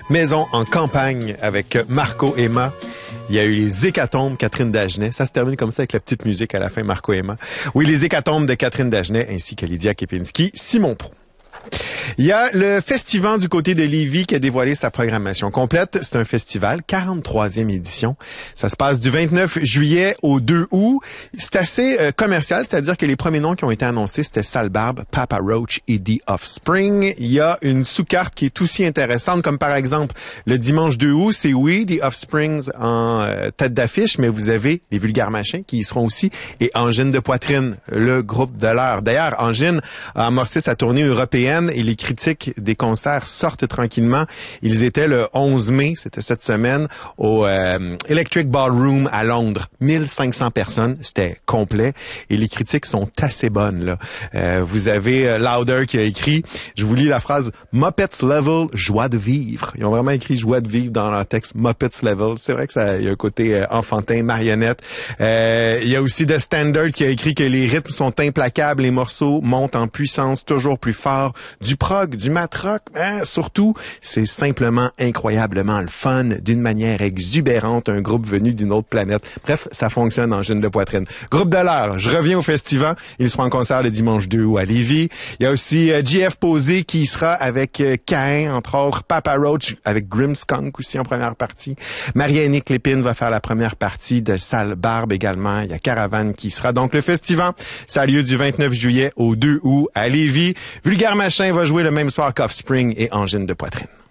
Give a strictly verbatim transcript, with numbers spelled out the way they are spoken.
Maison en campagne avec Marco Emma. Il y a eu les Hécatombes, Catherine Dagenet. Ça se termine comme ça avec la petite musique à la fin, Marco Emma. Oui, les Hécatombes de Catherine Dagenet ainsi que Lydia Kepinski, Simon Pro. Il y a le Festival du côté de Lévis qui a dévoilé sa programmation complète. C'est un festival, quarante-troisième édition. Ça se passe du vingt-neuf juillet au deux août. C'est assez euh, commercial, c'est-à-dire que les premiers noms qui ont été annoncés, c'était Sale Barbe, Papa Roach et The Offspring. Il y a une sous-carte qui est aussi intéressante, comme par exemple le dimanche deux août, c'est oui, The Offsprings en euh, tête d'affiche, mais vous avez les Vulgaires Machins qui y seront aussi et Angine de Poitrine, le groupe de l'heure. D'ailleurs, Angine a amorcé sa tournée européenne et les critiques des concerts sortent tranquillement. Ils étaient le onze mai, c'était cette semaine, au euh, Electric Ballroom à Londres. mille cinq cents personnes, c'était complet. Et les critiques sont assez bonnes, là. Euh, vous avez euh, Louder qui a écrit, je vous lis la phrase, Muppets Level, joie de vivre. Ils ont vraiment écrit joie de vivre dans leur texte, Muppets Level. C'est vrai que ça, il y a un côté euh, enfantin, marionnette. Euh, il y a aussi The Standard qui a écrit que les rythmes sont implacables, les morceaux montent en puissance toujours plus fort. Du prog, du mat rock, hein, surtout, c'est simplement incroyablement le fun, d'une manière exubérante, un groupe venu d'une autre planète. Bref, ça fonctionne en Angine de Poitrine. Groupe de l'heure, je reviens au festival. Il sera en concert le dimanche deux août à Lévis. Il y a aussi euh, J F Posé qui sera avec euh, Cain, entre autres, Papa Roach avec Grimmskunk aussi en première partie. Marie-Annick Lépine va faire la première partie de Sale Barbe également. Il y a Caravane qui sera. Donc le festival, ça a lieu du vingt-neuf juillet au deux août à Lévis. Vulgaire Machin va jouer le même soir qu'Offspring et Angine de Poitrine.